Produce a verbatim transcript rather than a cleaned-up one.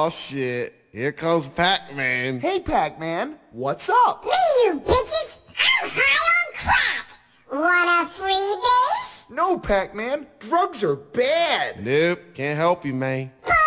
shit. Here comes Pac-Man. Hey, Pac-Man, what's up? Me, you bitches! I'm high on crack! Want a freebase? No, Pac-Man, drugs are bad. Nope, can't help you, man. Pull